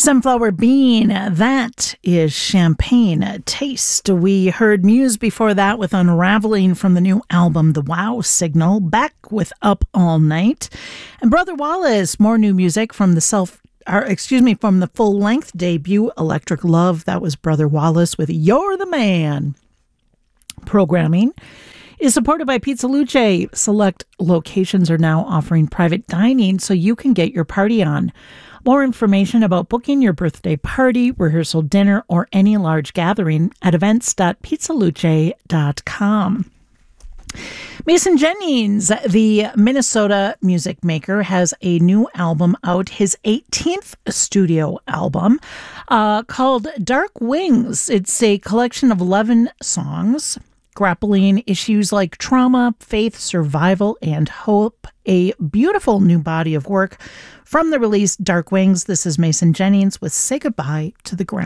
Sunflower Bean, that is Champagne Taste. We heard Muse before that with Unraveling from the new album The Wow Signal, Beck with Up All Night, and Brother Wallace, more new music from the from the full-length debut Electric Love. That was Brother Wallace with You're the Man. Programming is supported by Pizza Luce. Select locations are now offering private dining so you can get your party on. More information about booking your birthday party, rehearsal dinner, or any large gathering at events.pizzaluce.com. Mason Jennings, the Minnesota music maker, has a new album out, his 18th studio album, called Dark Wings. It's a collection of 11 songs grappling issues like trauma, faith, survival, and hope. A beautiful new body of work from the release Dark Wings. This is Mason Jennings with Say Goodbye to the Ground.